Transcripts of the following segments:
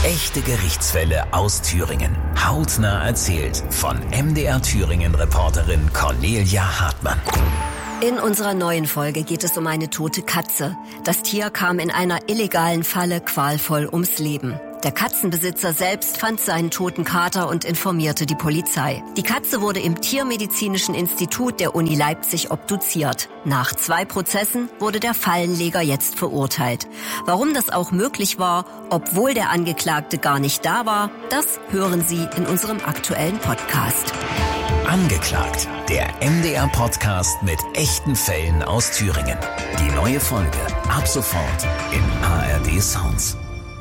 Echte Gerichtsfälle aus Thüringen. Hautnah erzählt von MDR Thüringen-Reporterin Cornelia Hartmann. In unserer neuen Folge geht es um eine tote Katze. Das Tier kam in einer illegalen Falle qualvoll ums Leben. Der Katzenbesitzer selbst fand seinen toten Kater und informierte die Polizei. Die Katze wurde im Tiermedizinischen Institut der Uni Leipzig obduziert. Nach 2 Prozessen wurde der Fallenleger jetzt verurteilt. Warum das auch möglich war, obwohl der Angeklagte gar nicht da war, das hören Sie in unserem aktuellen Podcast. Angeklagt, der MDR-Podcast mit echten Fällen aus Thüringen. Die neue Folge ab sofort in ARD Sounds.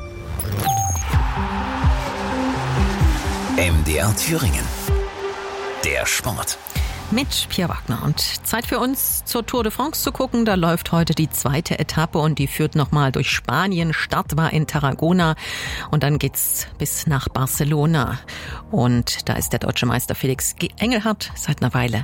MDR Thüringen. Der Sport. Mit Pia Wagner. Und Zeit für uns zur Tour de France zu gucken. Da läuft heute die 2. Etappe und die führt nochmal durch Spanien. Start war in Tarragona und dann geht's bis nach Barcelona. Und da ist der deutsche Meister Felix Engelhardt seit einer Weile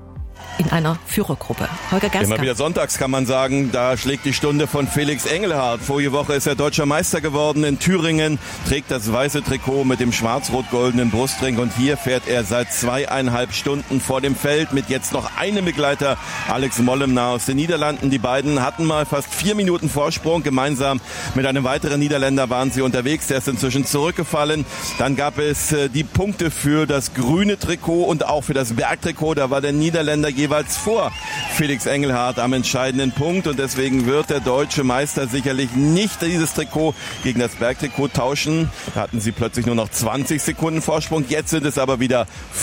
in einer Führergruppe. Holger Gerska. Immer wieder sonntags kann man sagen, da schlägt die Stunde von Felix Engelhardt. Vorige Woche ist er deutscher Meister geworden in Thüringen, trägt das weiße Trikot mit dem schwarz-rot-goldenen Brustring und hier fährt er seit 2,5 Stunden vor dem Feld mit jetzt noch einem Begleiter, Alex Mollema aus den Niederlanden. Die beiden hatten mal fast 4 Minuten Vorsprung. Gemeinsam mit einem weiteren Niederländer waren sie unterwegs. Der ist inzwischen zurückgefallen. Dann gab es die Punkte für das grüne Trikot und auch für das Bergtrikot. Da war der Niederländer jeweils vor Felix Engelhardt am entscheidenden Punkt und deswegen wird der deutsche Meister sicherlich nicht dieses Trikot gegen das Bergtrikot tauschen. Da hatten sie plötzlich nur noch 20 Sekunden Vorsprung, jetzt sind es aber wieder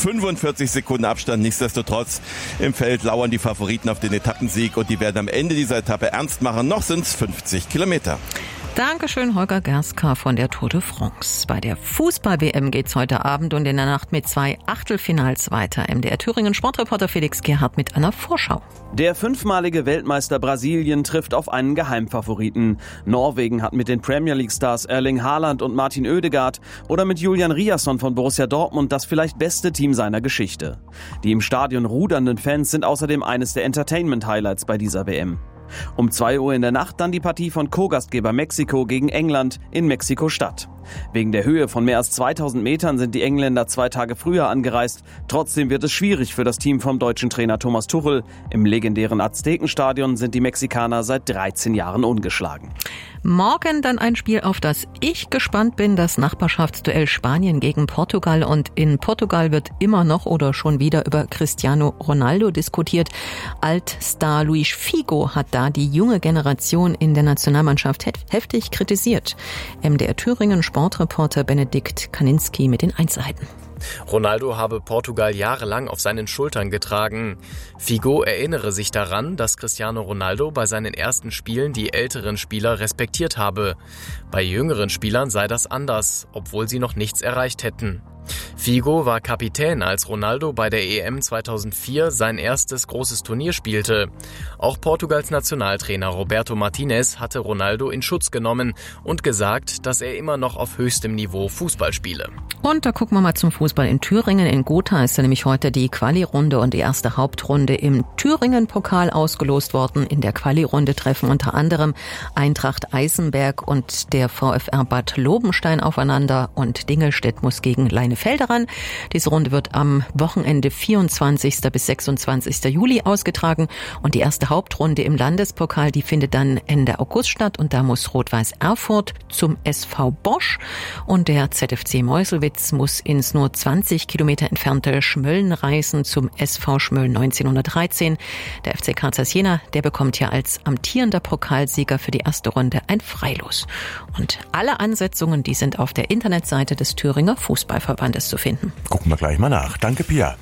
45 Sekunden Abstand. Nichtsdestotrotz im Feld lauern die Favoriten auf den Etappensieg und die werden am Ende dieser Etappe ernst machen. Noch sind es 50 Kilometer. Dankeschön, Holger Gerska von der Tour de France. Bei der Fußball-WM geht's heute Abend und in der Nacht mit 2 Achtelfinals weiter. MDR Thüringen Sportreporter Felix Gerhardt mit einer Vorschau. Der 5-malige Weltmeister Brasilien trifft auf einen Geheimfavoriten. Norwegen hat mit den Premier League-Stars Erling Haaland und Martin Oedegaard oder mit Julian Riasson von Borussia Dortmund das vielleicht beste Team seiner Geschichte. Die im Stadion rudernden Fans sind außerdem eines der Entertainment-Highlights bei dieser WM. Um 2 Uhr in der Nacht dann die Partie von Co-Gastgeber Mexiko gegen England in Mexiko-Stadt. Wegen der Höhe von mehr als 2000 Metern sind die Engländer 2 Tage früher angereist. Trotzdem wird es schwierig für das Team vom deutschen Trainer Thomas Tuchel. Im legendären Aztekenstadion sind die Mexikaner seit 13 Jahren ungeschlagen. Morgen dann ein Spiel, auf das ich gespannt bin, das Nachbarschaftsduell Spanien gegen Portugal. Und in Portugal wird immer noch oder schon wieder über Cristiano Ronaldo diskutiert. Altstar Luis Figo hat da die junge Generation in der Nationalmannschaft heftig kritisiert. MDR Thüringen Sportreporter Benedikt Kaninski mit den Einzelheiten. Ronaldo habe Portugal jahrelang auf seinen Schultern getragen. Figo erinnere sich daran, dass Cristiano Ronaldo bei seinen ersten Spielen die älteren Spieler respektiert habe. Bei jüngeren Spielern sei das anders, obwohl sie noch nichts erreicht hätten. Figo war Kapitän, als Ronaldo bei der EM 2004 sein erstes großes Turnier spielte. Auch Portugals Nationaltrainer Roberto Martinez hatte Ronaldo in Schutz genommen und gesagt, dass er immer noch auf höchstem Niveau Fußball spiele. Und da gucken wir mal zum Fußball in Thüringen. In Gotha ist ja nämlich heute die Quali-Runde und die erste Hauptrunde im Thüringen-Pokal ausgelost worden. In der Quali-Runde treffen unter anderem Eintracht Eisenberg und der VfR Bad Lobenstein aufeinander und Dingelstedt muss gegen Leinefelder ran. Diese Runde wird am Wochenende 24. bis 26. Juli ausgetragen und die erste Hauptrunde im Landespokal, die findet dann Ende August statt und da muss Rot-Weiß Erfurt zum SV Bosch und der ZFC Meuselwitz muss ins nur 20 Kilometer entfernte Schmölln reisen zum SV Schmölln 1913. Der FC Kansas Jena, der bekommt ja als amtierender Pokalsieger für die erste Runde ein Freilos. Und alle Ansetzungen, die sind auf der Internetseite des Thüringer Fußballverbandes zu finden. Gucken wir gleich mal nach. Danke, Pia.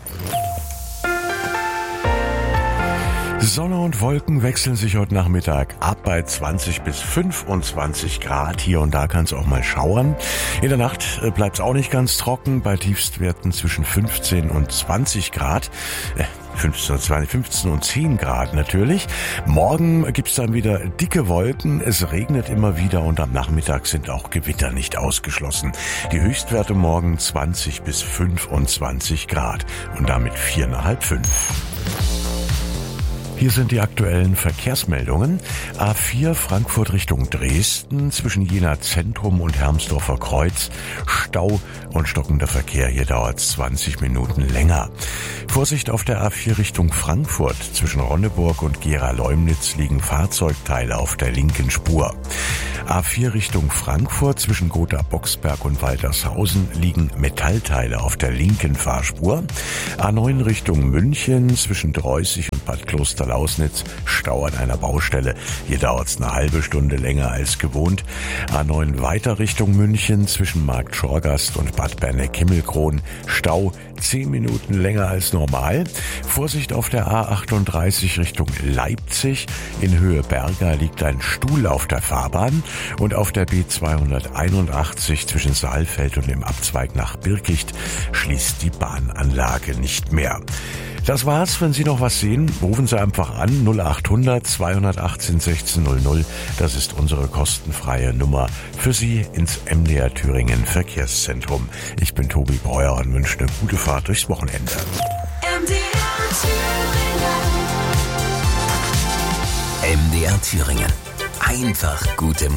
Sonne und Wolken wechseln sich heute Nachmittag ab bei 20 bis 25 Grad. Hier und da kann es auch mal schauern. In der Nacht bleibt es auch nicht ganz trocken, bei Tiefstwerten zwischen 15 und 20 Grad. 15 und 10 Grad natürlich. Morgen gibt's dann wieder dicke Wolken, es regnet immer wieder und am Nachmittag sind auch Gewitter nicht ausgeschlossen. Die Höchstwerte morgen 20 bis 25 Grad und damit 4,5. Hier sind die aktuellen Verkehrsmeldungen. A4 Frankfurt Richtung Dresden zwischen Jena Zentrum und Hermsdorfer Kreuz. Stau und stockender Verkehr. Hier dauert es 20 Minuten länger. Vorsicht auf der A4 Richtung Frankfurt. Zwischen Ronneburg und Gera-Leumnitz liegen Fahrzeugteile auf der linken Spur. A4 Richtung Frankfurt zwischen Gotha-Boxberg und Waltershausen liegen Metallteile auf der linken Fahrspur. A9 Richtung München zwischen Dreußig und Bad Klosterlausnitz Stau an einer Baustelle. Hier dauert es eine halbe Stunde länger als gewohnt. A9 weiter Richtung München zwischen Markt Schorgast und Bad Berneck-Himmelkron Stau 10 Minuten länger als normal. Vorsicht auf der A38 Richtung Leipzig. In Höhe Berga liegt ein Stuhl auf der Fahrbahn. Und auf der B281 zwischen Saalfeld und dem Abzweig nach Birkicht schließt die Bahnanlage nicht mehr. Das war's. Wenn Sie noch was sehen, rufen Sie einfach an 0800 218 1600. Das ist unsere kostenfreie Nummer für Sie ins MDR Thüringen Verkehrszentrum. Ich bin Tobi Breuer und wünsche eine gute Fahrt durchs Wochenende. MDR Thüringen. Einfach gute